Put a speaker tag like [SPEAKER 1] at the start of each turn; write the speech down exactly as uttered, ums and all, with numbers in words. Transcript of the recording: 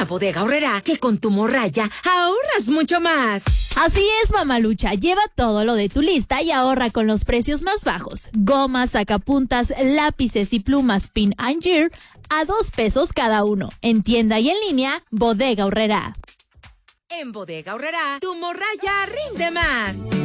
[SPEAKER 1] Bodega Aurrerá, que con tu morraya ahorras mucho más.
[SPEAKER 2] Así es, mamalucha. Lleva todo lo de tu lista y ahorra con los precios más bajos. Gomas, sacapuntas, lápices y plumas Pin and Gear a dos pesos cada uno. En tienda y en línea, Bodega Aurrerá.
[SPEAKER 1] En Bodega Aurrerá, tu morraya rinde más.